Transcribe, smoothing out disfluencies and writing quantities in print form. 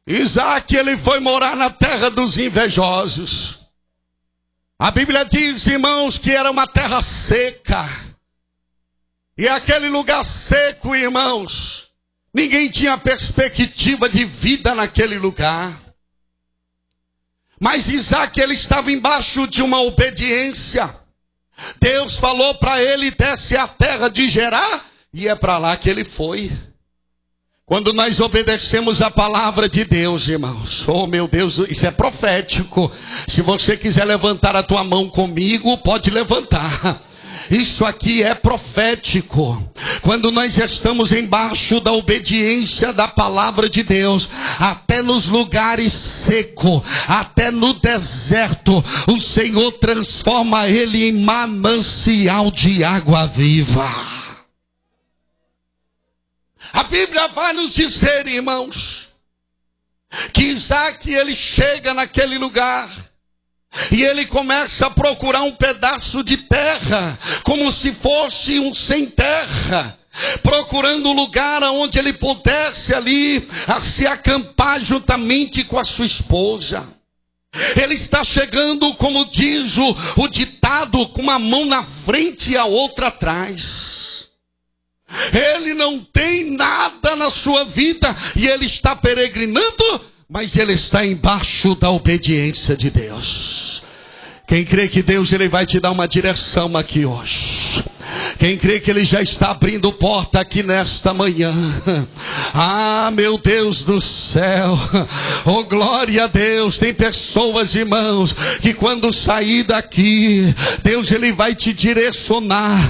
Isaac, ele foi morar na terra dos invejosos. A Bíblia diz, irmãos, que era uma terra seca. E aquele lugar seco, irmãos, ninguém tinha perspectiva de vida naquele lugar. Mas Isaac, ele estava embaixo de uma obediência. Deus falou para ele, desce a terra de Gerar, e é para lá que ele foi. Quando nós obedecemos a palavra de Deus, irmãos, oh meu Deus, isso é profético. Se você quiser levantar a tua mão comigo, pode levantar. Isso aqui é profético. Quando nós estamos embaixo da obediência da palavra de Deus, até nos lugares secos, até no deserto, o Senhor transforma ele em manancial de água viva. A Bíblia vai nos dizer, irmãos, que Isaac, ele chega naquele lugar e ele começa a procurar um pedaço de terra, como se fosse um sem terra, procurando um lugar onde ele pudesse ali se acampar juntamente com a sua esposa. Ele está chegando, como diz o ditado, com uma mão na frente e a outra atrás. Ele não tem nada na sua vida e ele está peregrinando, mas ele está embaixo da obediência de Deus. Quem crê que Deus ele vai te dar uma direção aqui hoje? Quem crê que ele já está abrindo porta aqui nesta manhã? Ah, meu Deus do céu, oh glória a Deus. Tem pessoas, irmãos, que quando sair daqui, Deus ele vai te direcionar